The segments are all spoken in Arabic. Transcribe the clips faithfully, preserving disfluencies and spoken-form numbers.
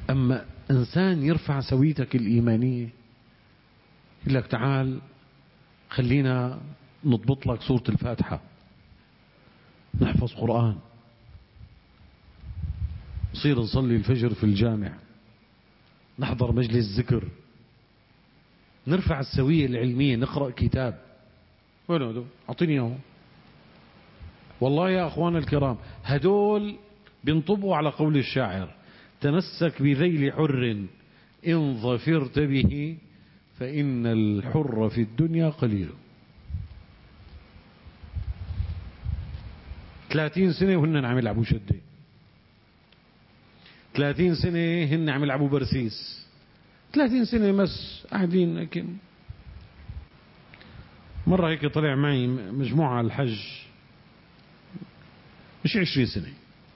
أما إنسان يرفع سويتك الإيمانية، يقول لك تعال خلينا نضبط لك سورة الفاتحة، نحفظ قرآن، نصير نصلي الفجر في الجامع، نحضر مجلس ذكر، نرفع السوية العلمية، نقرأ كتاب. وين هدول؟ أعطيني إياهم. والله يا أخوان الكرام هدول بينطبقوا على قول الشاعر: تمسك بذيل حر إن ظفرت به فإن الحر في الدنيا قليل. ثلاثين سنة وهن عم يلعبوا شدة، ثلاثين سنة هن عم يلعبوا برسيس، ثلاثين سنة مس قاعدين. لكن مرة هيك طلع معي مجموعة على الحج، مش عشرين سنة،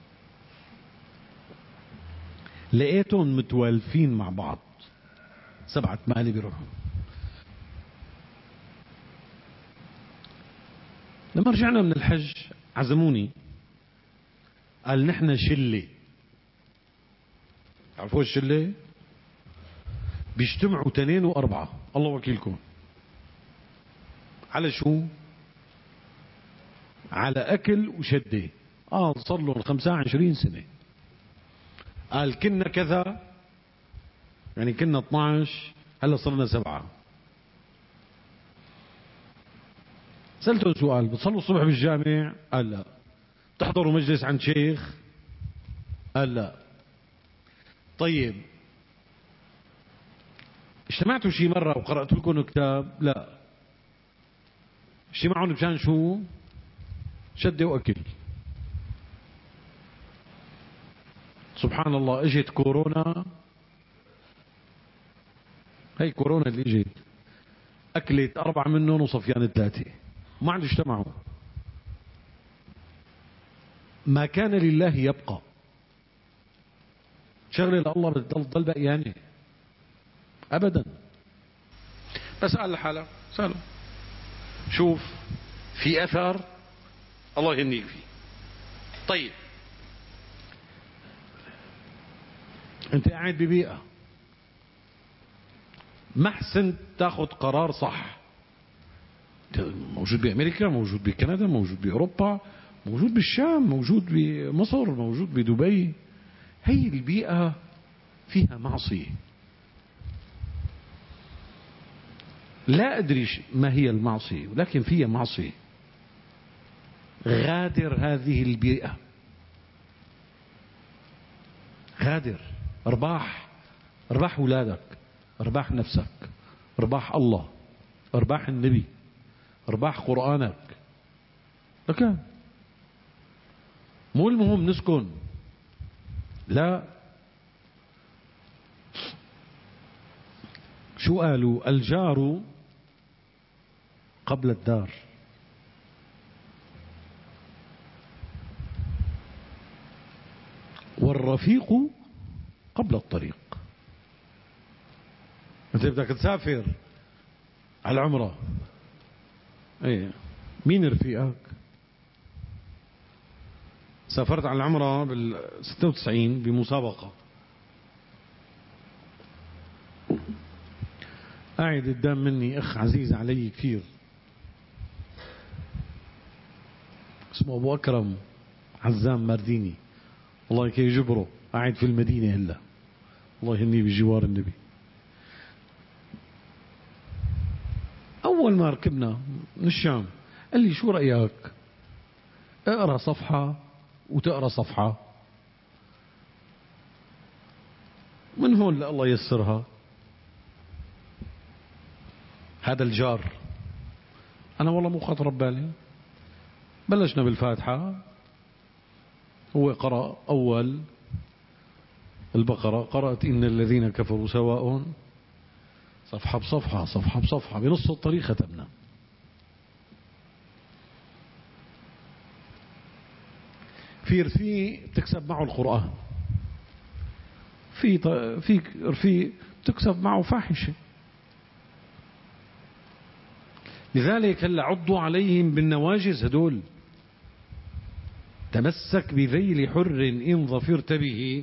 لقيتهم متوالفين مع بعض، سبعة ثمانية بيروحوا. لما رجعنا من الحج عزموني، قال نحن شلة. تعرفوا الشلة؟ بيجتمعوا تنين وأربعة، الله وكيلكم. على شو؟ على أكل وشدة. آه صار لهم خمسة وعشرين سنة. قال كنا كذا، يعني كنا اثناشر، هلا صرنا سبعة. سألته سؤال: بتصلوا الصبح بالجامع؟ قال لا. بتحضروا مجلس عند شيخ؟ قال لا. طيب اجتمعتوا شي مرة وقرأت لكم كتاب؟ لا. اجتمعون مشان شو؟ شدة وأكل. سبحان الله، اجت كورونا، هي كورونا اللي اجت أكلت أربعة منهم وصفيان ثلاثة، ما عاد اجتمعوا. ما كان لله يبقى، شغله لله بتضل ضل بقيانه أبدا. بس قال لحالك سأله شوف في أثر، الله يهنيك فيه. طيب أنت قاعد ببيئة ما حسنت تاخذ قرار صح، موجود بأمريكا، موجود بكندا، موجود بأوروبا، موجود بالشام، موجود بمصر، موجود بدبي. هي البيئة فيها معصية، لا أدري ما هي المعصية، ولكن فيها معصية. غادر هذه البيئة، غادر. ارباح، ارباح أولادك، ارباح نفسك، ارباح الله، ارباح النبي، ارباح قرآنك. لكن مو المهم نسكن، لا. شو قالوا؟ الجار قبل الدار. والرفيق قبل الطريق. انت بدك تسافر على العمرة، ايه مين رفيقك؟ سافرت على العمرة بال ستة وتسعين بمسابقة، قاعد قدام مني اخ عزيز علي كثير اسمه ابو اكرم عزام مارديني، الله كي يجبره، قاعد في المدينة هلا، الله يهنيه بجوار النبي. اول ما ركبنا من الشام قال لي شو رأيك اقرأ صفحة وتقرأ صفحة، من هون لا الله يسرها. هذا الجار أنا والله مو خاطر ببالي. بلشنا بالفاتحة، هو قرأ أول البقرة، قرأت إن الذين كفروا سواء، صفحة بصفحة صفحة بصفحة، بنص الطريق ختمنا. في رفيق تكسب معه القرآن، في في رفيق تكسب معه فاحشة. لذلك هلا عضوا عليهم بالنواجز هدول. تمسك بذيل حر إن ظفرت به